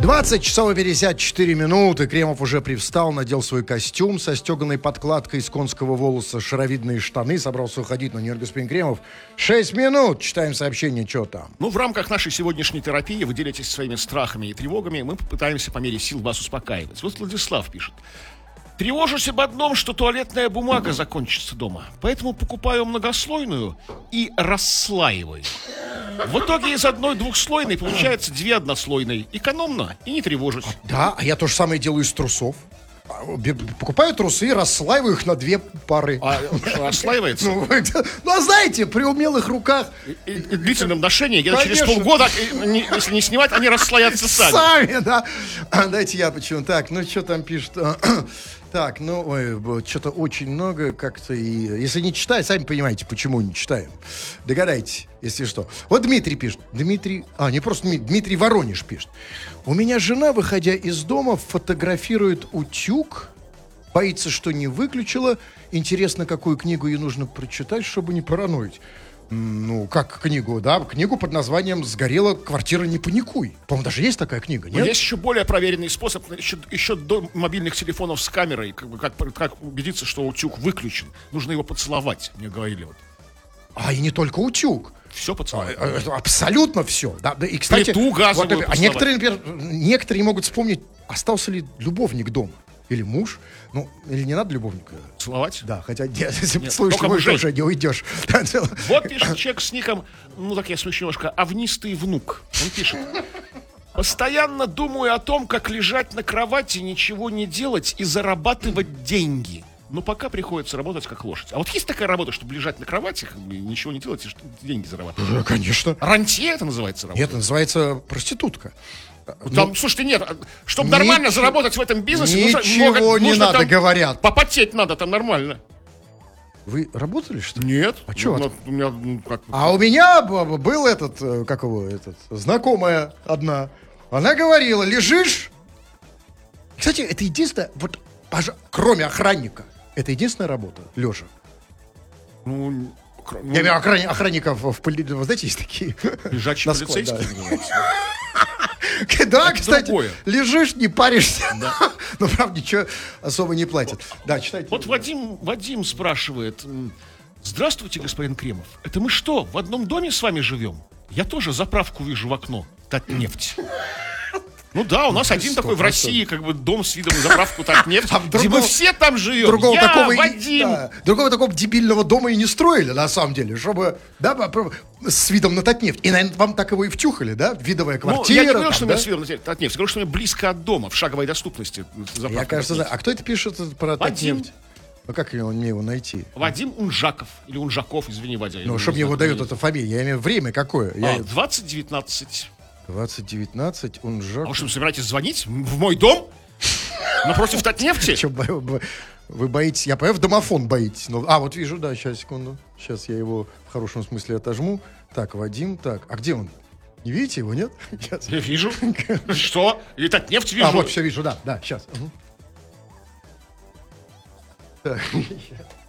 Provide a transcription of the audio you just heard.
20 часов и 54 минуты. Кремов уже привстал, надел свой костюм со стеганой подкладкой из конского волоса, шаровидные штаны, собрался уходить. Но нет, господин Кремов. 6 минут. Читаем сообщение, что там. Ну, в рамках нашей сегодняшней терапии вы делитесь своими страхами и тревогами. Мы попытаемся по мере сил вас успокаивать. Вот Владислав пишет. Тревожусь об одном, что туалетная бумага закончится дома. Поэтому покупаю многослойную и расслаиваю. В итоге из одной двухслойной получается две однослойные. Экономно и не тревожусь. Да, а я то же самое делаю из трусов. Покупаю трусы и расслаиваю их на две пары. А что, расслаивается? Ну, а знаете, при умелых руках... И длительном ношении, где-то через полгода, если не снимать, они расслоятся сами. Сами, да. Дайте я почему. Так, ну что там пишут? Так, ну, ой, что-то очень много как-то и... Если не читаю, сами понимаете, почему не читаем. Догадайтесь, если что. Вот Дмитрий пишет. Дмитрий... не просто Дмитрий Воронеж пишет. У меня жена, выходя из дома, фотографирует утюг. Боится, что не выключила. Интересно, какую книгу ей нужно прочитать, чтобы не параноить. Ну, как книгу, да? Книгу под названием «Сгорела квартира, не паникуй». По-моему, даже есть такая книга, нет? Но есть еще более проверенный способ, еще до мобильных телефонов с камерой, как убедиться, что утюг выключен. Нужно его поцеловать, мне говорили. Вот. И не только утюг. Все поцеловать. Абсолютно все. Да, и, кстати, плиту газовую а некоторые, например, некоторые не могут вспомнить, остался ли любовник дома. Или муж. Ну, или не надо любовника. Целовать? Да, хотя, если поцелуешь его, тоже не уйдешь. Вот пишет человек с ником, ну так я смещу немножко, овнистый внук. Он пишет. Постоянно думаю о том, как лежать на кровати, ничего не делать и зарабатывать деньги. Но пока приходится работать как лошадь. А вот есть такая работа, чтобы лежать на кровати, ничего не делать и деньги зарабатывать? Конечно. Рантье это называется работа? Нет, это называется проститутка. Там, слушайте, нет, чтобы нормально заработать в этом бизнесе, ничего не надо, там, говорят. Попотеть надо там нормально. Вы работали, что ли? Нет. А что? У меня, у меня был знакомая одна. Она говорила, лежишь. Кстати, это единственное, вот, кроме охранника, это единственная работа, лежа. Я имею охранников вы знаете, есть такие. Лежачие полицейские. Да, кстати, лежишь, не паришься. Но, правда, ничего особо не платят. Да, читайте. Вот Вадим спрашивает. Здравствуйте, господин Кремов. Это мы что, в одном доме с вами живем? Я тоже заправку вижу в окно. Татнефть. Ну да, у нас один такой в России, как бы дом с видом на заправку Татнефть, где мы все там живем. Другого такого дебильного дома и не строили, на самом деле, чтобы, да, с видом на Татнефть. И, наверное, вам так его и втюхали, да? Видовая квартира. Я не говорил, что у меня с видом на Татнефть, я говорю, что у меня близко от дома, в шаговой доступности. Я, кажется, знаю. А кто это пишет про Татнефть? Ну как мне его найти? Вадим Унжаков. Или Унжаков, извини, Вадя. Ну, что мне его дают это фамилия? Я имею время какое? 2019. 2019, он же... А вы что, собираетесь звонить в мой дом? Напротив Татнефти? Вы боитесь, я понимаю, в домофон боитесь. Вот вижу, да, сейчас, секунду. Сейчас я его в хорошем смысле отожму. Так, Вадим, так, а где он? Не видите его, нет? Я вижу. Что? И Татнефть вижу. Вот, все вижу, да, сейчас. Так.